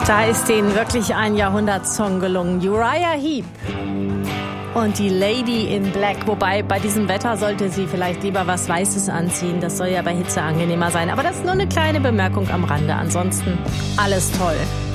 Da ist denen wirklich ein Jahrhundertsong gelungen. Uriah Heep und die Lady in Black. Wobei, bei diesem Wetter sollte sie vielleicht lieber was Weißes anziehen. Das soll ja bei Hitze angenehmer sein. Aber das ist nur eine kleine Bemerkung am Rande. Ansonsten alles toll.